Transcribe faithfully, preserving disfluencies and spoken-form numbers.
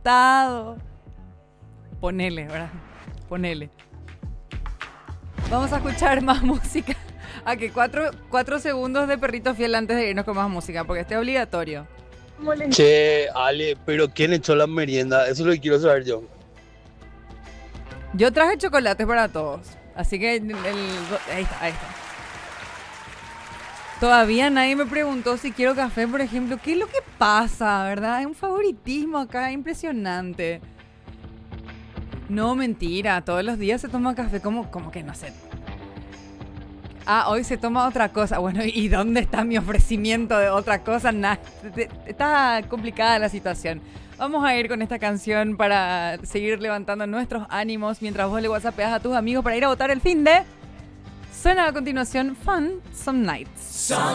costado. Ponele, ¿verdad? Ponele. Vamos a escuchar más música. A que cuatro, cuatro segundos de Perrito Fiel antes de irnos con más música, porque este es obligatorio. Che, Ale, pero ¿quién echó la merienda? Eso es lo que quiero saber yo. Yo traje chocolates para todos. Así que el, el- ahí está, ahí está. Todavía nadie me preguntó si quiero café, por ejemplo. ¿Qué es lo que pasa, verdad? Hay un favoritismo acá impresionante. No, mentira. Todos los días se toma café. ¿Cómo, cómo que no sé? Ah, hoy se toma otra cosa. Bueno, ¿y dónde está mi ofrecimiento de otra cosa? Nah, te- te- está complicada la situación. Vamos a ir con esta canción para seguir levantando nuestros ánimos mientras vos le whatsappeas a tus amigos para ir a votar el fin de... Suena a continuación Fun Some Nights.